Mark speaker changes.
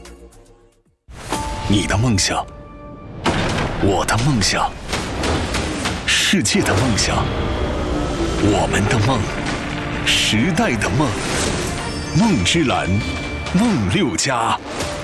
Speaker 1: 你的梦想，我的梦想，世界的梦想，我们的梦，时代的梦。梦之蓝，梦6+。